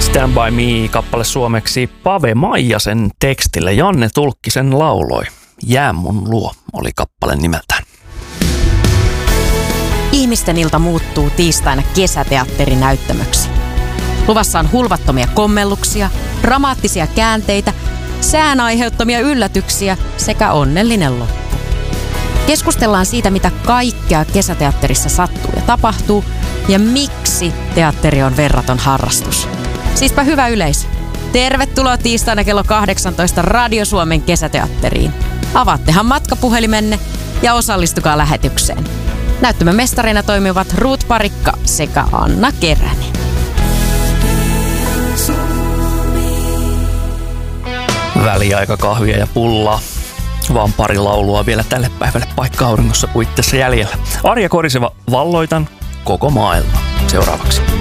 Stand by me -kappale suomeksi Pave Maijasen tekstillä. Janne Tulkkisen lauloi. Jää mun luo oli kappale nimeltään. Ihmisten ilta muuttuu tiistaina kesäteatterinäyttämöksi. Luvassa on hulvattomia kommelluksia, dramaattisia käänteitä, sään aiheuttamia yllätyksiä sekä onnellinen loppu. Keskustellaan siitä, mitä kaikkea kesäteatterissa sattuu ja tapahtuu ja miksi teatteri on verraton harrastus. Siispä hyvä yleisö. Tervetuloa tiistaina kello 18 Radio Suomen kesäteatteriin. Avaattehan matkapuhelimenne ja osallistukaa lähetykseen. Näyttämön mestareina toimivat Ruut Parikka sekä Anna Keränen. Väliaikakahvia ja pullaa. Vaan pari laulua vielä tälle päivälle paikka-auringossa puitteissa jäljellä. Arja Koriseva, valloitan koko maailma. Seuraavaksi.